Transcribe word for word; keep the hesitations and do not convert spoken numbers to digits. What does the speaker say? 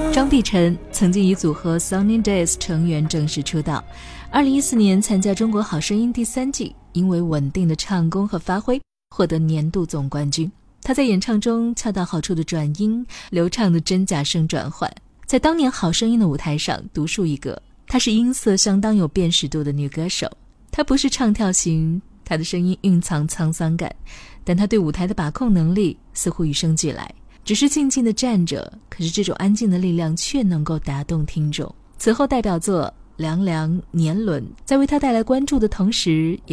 张碧晨曾经以组合 Sunny Days 成员正式出道，二零一四年参加中国好声音第三季，因为稳定的唱功和发挥获得年度总冠军。他在演唱中恰到好处的转音，流畅的真假声转换，在当年好声音的舞台上独树一格。她是音色相当有辨识度的女歌手，她不是唱跳型，她的声音蕴藏沧桑感，但她对舞台的把控能力似乎与生俱来，只是静静地站着，可是这种安静的力量却能够打动听众。此后代表作《凉凉》《年轮》在为她带来关注的同时，